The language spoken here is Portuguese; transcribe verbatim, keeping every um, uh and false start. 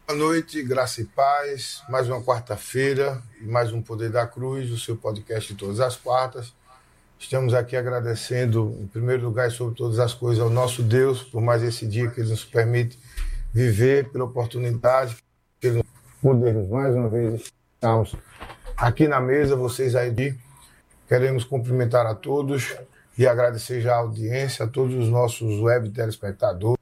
Boa noite, graça e paz. Mais uma quarta-feira e mais um Poder da Cruz, o seu podcast de todas as quartas. Estamos aqui agradecendo, em primeiro lugar e sobre todas as coisas, ao nosso Deus por mais esse dia que Ele nos permite viver, pela oportunidade que Ele nos podermos mais uma vez estarmos aqui na mesa, vocês aí de. Queremos cumprimentar a todos e agradecer já a audiência, a todos os nossos web telespectadores.